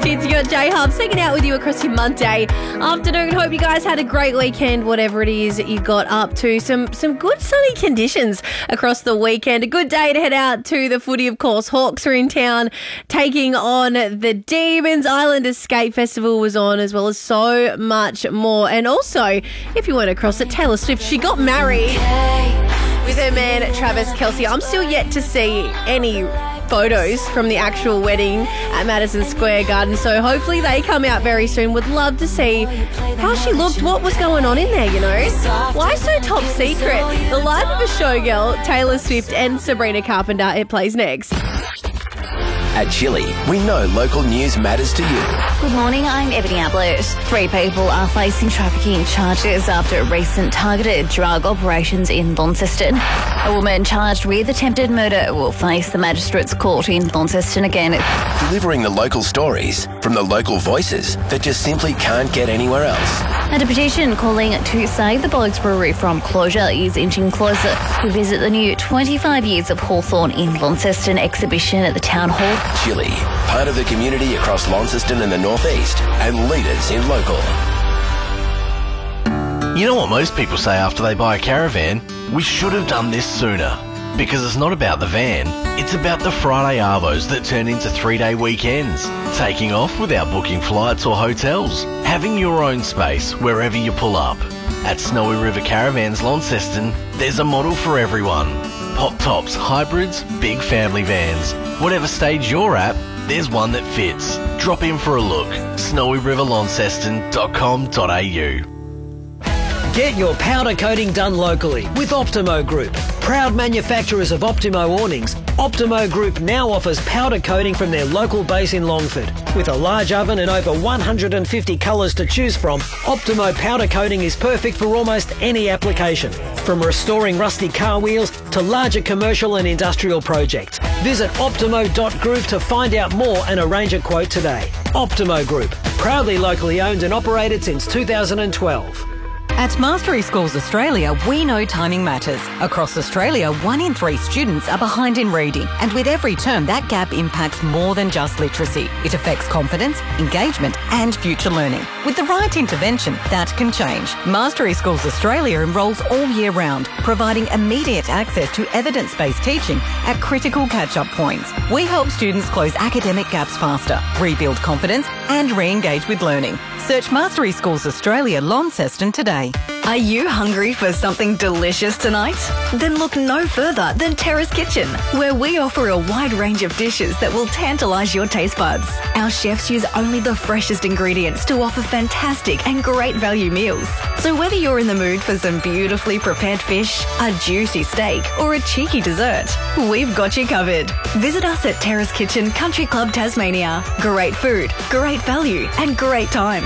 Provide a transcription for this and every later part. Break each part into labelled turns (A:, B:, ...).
A: Breakfast Hits. You got J-Hub singing out with you across your Monday afternoon. Hope you guys had a great weekend, whatever it is that you got up to. Some good sunny conditions across the weekend. A good day to head out to the footy, of course. Hawks are in town taking on the Demons. Island Escape Festival was on, as well as so much more. And also, if you weren't across it, Taylor Swift, she got married with her man Travis Kelce. I'm still yet to see any photos from the actual wedding at Madison Square Garden, so hopefully they come out very soon. Would love to see how she looked, what was going on in there, you know. Why so top secret? The life of a showgirl, Taylor Swift and Sabrina Carpenter. It plays next.
B: At Chili, we know local news matters to you.
C: Good morning, I'm Ebony Ablett. 3 people are facing trafficking charges after recent targeted drug operations in Launceston. A woman charged with attempted murder will face the Magistrates Court in Launceston again.
B: Delivering the local stories from the local voices that just simply can't get anywhere else.
C: And a petition calling to save the Blokes Brewery from closure is inching closer. We visit the new 25 Years of Hawthorn in Launceston exhibition at the Town Hall.
B: Chili, part of the community across Launceston and the Northeast, and leaders in local.
D: You know what most people say after they buy a caravan? We should have done this sooner. Because it's not about the van, it's about the Friday arvos that turn into 3-day weekends. Taking off without booking flights or hotels. Having your own space wherever you pull up. At Snowy River Caravans Launceston, there's a model for everyone. Pop tops, hybrids, big family vans. Whatever stage you're at, there's one that fits. Drop in for a look. snowyriverlaunceston.com.au.
E: Get your powder coating done locally with Optimo Group. Proud manufacturers of Optimo awnings, Optimo Group now offers powder coating from their local base in Longford. With a large oven and over 150 colours to choose from, Optimo powder coating is perfect for almost any application. From restoring rusty car wheels to larger commercial and industrial projects. Visit optimo.group to find out more and arrange a quote today. Optimo Group, proudly locally owned and operated since 2012.
F: At Mastery Schools Australia, we know timing matters. Across Australia, 1 in 3 students are behind in reading, and with every term, that gap impacts more than just literacy. It affects confidence, engagement, and future learning. With the right intervention, that can change. Mastery Schools Australia enrolls all year round, providing immediate access to evidence-based teaching at critical catch-up points. We help students close academic gaps faster, rebuild confidence, and re-engage with learning. Search Mastery Schools Australia Launceston today.
G: Are you hungry for something delicious tonight? Then look no further than Terrace Kitchen, where we offer a wide range of dishes that will tantalise your taste buds. Our chefs use only the freshest ingredients to offer fantastic and great value meals. So whether you're in the mood for some beautifully prepared fish, a juicy steak, or a cheeky dessert, we've got you covered. Visit us at Terrace Kitchen Country Club Tasmania. Great food, great value, and great times.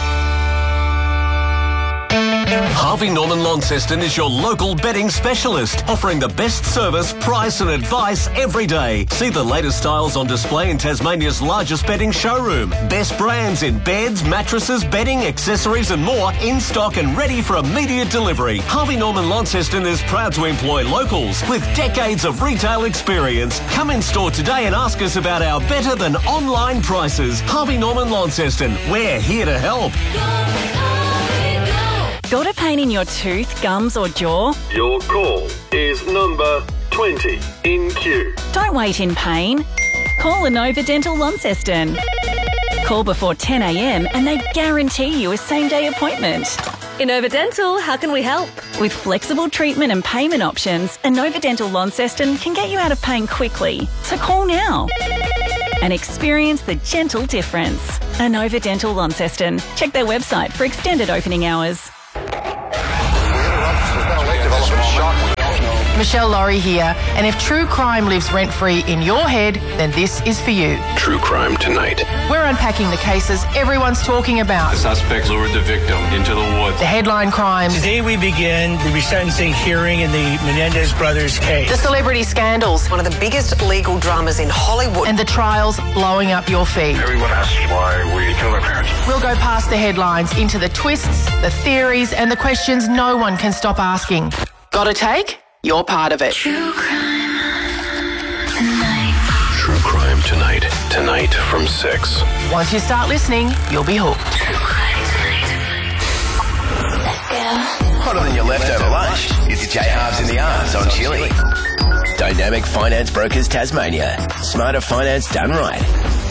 H: Harvey Norman Launceston is your local betting specialist, offering the best service, price and advice every day. See the latest styles on display in Tasmania's largest betting showroom. Best brands in beds, mattresses, bedding, accessories and more in stock and ready for immediate delivery. Harvey Norman Launceston is proud to employ locals with decades of retail experience. Come in store today and ask us about our better than online prices. Harvey Norman Launceston, we're here to help.
G: Got a pain in your tooth, gums or jaw?
I: Your call is number 20 in queue.
G: Don't wait in pain. Call Inova Dental Launceston. Call before 10 a.m. and they guarantee you a same-day appointment.
A: Inova Dental, how can we help?
G: With flexible treatment and payment options, Inova Dental Launceston can get you out of pain quickly. So call now and experience the gentle difference. Inova Dental Launceston. Check their website for extended opening hours.
J: Michelle Laurie here, and if true crime lives rent-free in your head, then this is for you.
B: True Crime Tonight.
J: We're unpacking the cases everyone's talking about.
K: The suspect lured the victim into the woods.
J: The headline crimes.
L: Today we begin the resentencing hearing in the Menendez brothers case.
J: The celebrity scandals.
M: One of the biggest legal dramas in Hollywood.
J: And the trials blowing up your feed.
K: Everyone asks why we killed our parents.
J: We'll go past the headlines into the twists, the theories, and the questions no one can stop asking. Got a take? You're part of it.
B: True Crime Tonight.
K: tonight from 6.
J: Once you start listening, you'll be hooked.
B: Hotter than your leftover lunch. It's J Halves in the Arms on Chili. Dynamic Finance Brokers Tasmania. Smarter finance done right.